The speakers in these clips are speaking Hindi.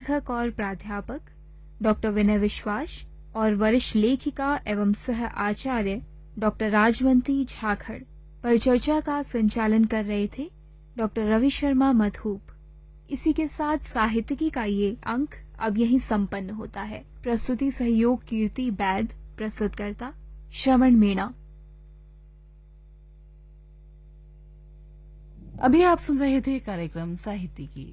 लेखक और प्राध्यापक डॉक्टर विनय विश्वास और वरिष्ठ लेखिका एवं सह आचार्य डॉक्टर राजवंती झाखड़ परिचर्चा का संचालन कर रहे थे डॉक्टर रवि शर्मा मधूप। इसी के साथ साहित्यिकी का ये अंक अब यहीं संपन्न होता है। प्रस्तुति सहयोग कीर्ति बैद, प्रस्तुतकर्ता श्रवण मीणा। अभी आप सुन रहे थे कार्यक्रम साहित्यिकी।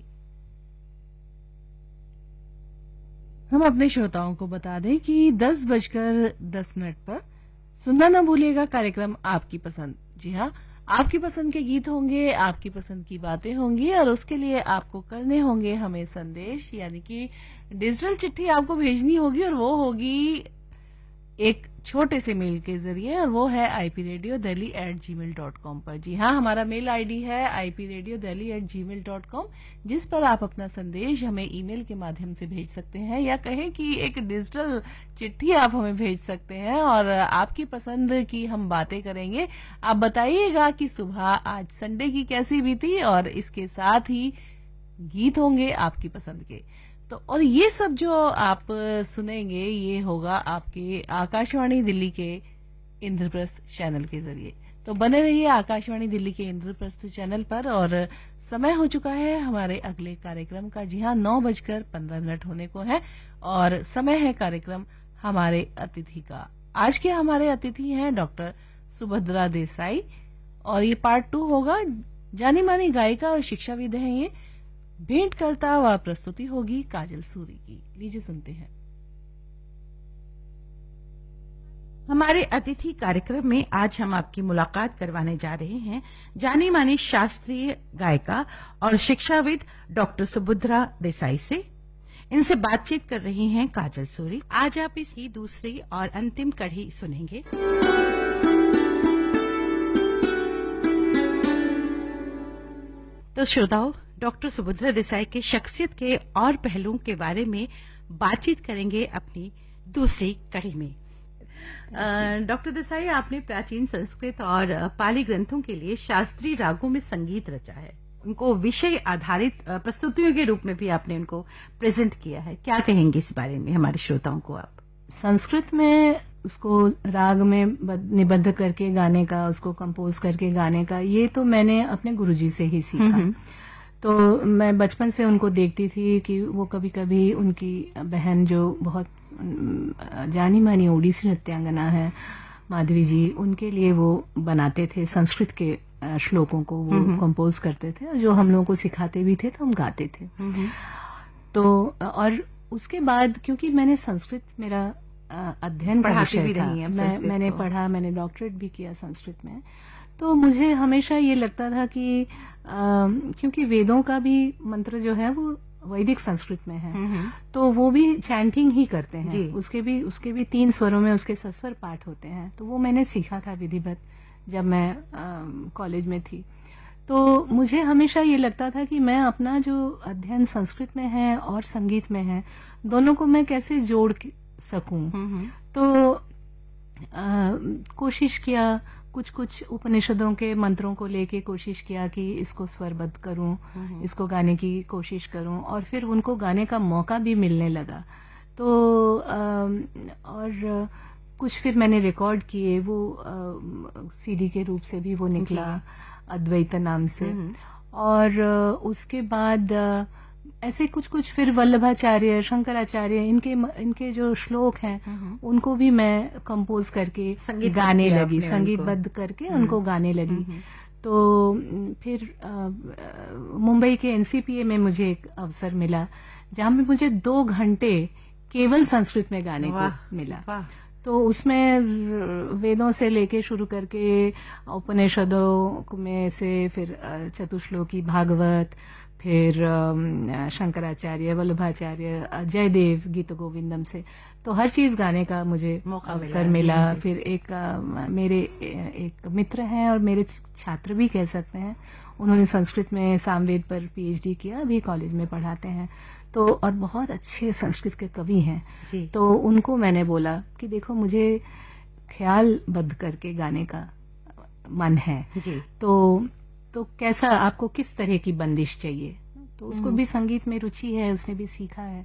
हम अपने श्रोताओं को बता दें कि 10:10 पर सुनना न भूलिएगा कार्यक्रम आपकी पसंद। जी हाँ, आपकी पसंद के गीत होंगे, आपकी पसंद की बातें होंगी और उसके लिए आपको करने होंगे हमें संदेश, यानी कि डिजिटल चिट्ठी आपको भेजनी होगी और वो होगी एक छोटे से मेल के जरिए और वो है ipradiodelhi@gmail.com पर। जी हाँ, हमारा मेल आईडी है ipradiodelhi@gmail.com, जिस पर आप अपना संदेश हमें ईमेल के माध्यम से भेज सकते हैं या कहें कि एक डिजिटल चिट्ठी आप हमें भेज सकते हैं और आपकी पसंद की हम बातें करेंगे। आप बताइएगा कि सुबह आज संडे की कैसी बीती और इसके साथ ही गीत होंगे आपकी पसंद के। तो और ये सब जो आप सुनेंगे ये होगा आपके आकाशवाणी दिल्ली के इंद्रप्रस्थ चैनल के जरिए। तो बने रहिए आकाशवाणी दिल्ली के इंद्रप्रस्थ चैनल पर और समय हो चुका है हमारे अगले कार्यक्रम का। जी हाँ, 9:15 होने को है और समय है कार्यक्रम हमारे अतिथि का। आज के हमारे अतिथि हैं डॉक्टर सुभद्रा देसाई और ये पार्ट 2 होगा। जानी मानी गायिका और शिक्षाविद हैं ये। भेंट करता व प्रस्तुति होगी काजल सूरी की। लीजिए सुनते हैं। हमारे अतिथि कार्यक्रम में आज हम आपकी मुलाकात करवाने जा रहे हैं जानी मानी शास्त्रीय गायिका और शिक्षाविद डॉक्टर सुभद्रा देसाई से। इनसे बातचीत कर रही हैं काजल सूरी। आज आप इसकी दूसरी और अंतिम कड़ी सुनेंगे। तो श्रोताओ, डॉक्टर सुभद्रा देसाई के शख्सियत के और पहलुओं के बारे में बातचीत करेंगे अपनी दूसरी कड़ी में। डॉक्टर देसाई, आपने प्राचीन संस्कृत और पाली ग्रंथों के लिए शास्त्रीय रागों में संगीत रचा है। उनको विषय आधारित प्रस्तुतियों के रूप में भी आपने उनको प्रेजेंट किया है। क्या कहेंगे इस बारे में हमारे श्रोताओं को आप? संस्कृत में उसको राग में निबद्ध करके गाने का, उसको कंपोज करके गाने का, ये तो मैंने अपने गुरुजी से ही सीखा। तो मैं बचपन से उनको देखती थी कि वो कभी कभी उनकी बहन जो बहुत जानी मानी ओडिसी नृत्यांगना है माधवी जी, उनके लिए वो बनाते थे संस्कृत के श्लोकों को, वो कंपोज करते थे और जो हम लोगों को सिखाते भी थे तो हम गाते थे। तो और उसके बाद क्योंकि मैंने संस्कृत मेरा अध्ययन का विषय था, मैंने पढ़ा, मैंने डॉक्टरेट भी किया संस्कृत में, तो मुझे हमेशा ये लगता था कि क्योंकि वेदों का भी मंत्र जो है वो वैदिक संस्कृत में है, तो वो भी चैंटिंग ही करते हैं। उसके भी 3 स्वरों में उसके सस्वर पाठ होते हैं। तो वो मैंने सीखा था विधिवत जब मैं कॉलेज में थी। तो मुझे हमेशा ये लगता था कि मैं अपना जो अध्ययन संस्कृत में है और संगीत में है, दोनों को मैं कैसे जोड़ सकूं। तो कोशिश किया, कुछ उपनिषदों के मंत्रों को लेके कोशिश किया कि इसको स्वरबद्ध करूं, इसको गाने की कोशिश करूं और फिर उनको गाने का मौका भी मिलने लगा। तो और कुछ फिर मैंने रिकॉर्ड किए, वो सीडी के रूप से भी वो निकला अद्वैत नाम से। और उसके बाद ऐसे कुछ फिर वल्लभाचार्य, शंकराचार्य, इनके जो श्लोक हैं उनको भी मैं कंपोज करके गाने लगी, संगीतबद्ध करके उनको गाने लगी। तो फिर मुंबई के एनसीपीए में मुझे एक अवसर मिला जहां पे मुझे 2 घंटे केवल संस्कृत में गाने को मिला। तो उसमें वेदों से लेके शुरू करके उपनिषदों में से फिर चतुश्लोकी भागवत, फिर शंकराचार्य, वल्लभाचार्य, जयदेव, गीत गोविंदम से, तो हर चीज गाने का मुझे अवसर मिला। फिर मेरे एक मित्र हैं और मेरे छात्र भी कह सकते हैं, उन्होंने संस्कृत में सामवेद पर पीएचडी किया, अभी कॉलेज में पढ़ाते हैं। तो और बहुत अच्छे संस्कृत के कवि हैं। तो उनको मैंने बोला कि देखो मुझे ख्यालबद्ध करके गाने का मन है, तो कैसा, आपको किस तरह की बंदिश चाहिए? तो उसको भी संगीत में रुचि है, उसने भी सीखा है।